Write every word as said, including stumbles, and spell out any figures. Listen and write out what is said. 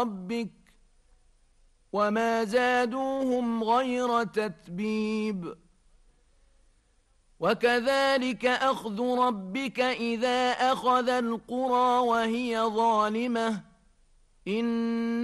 ربك وما زادوهم غير تتبيب وكذلك أخذ ربك إذا أخذ القرى وهي ظالمة إن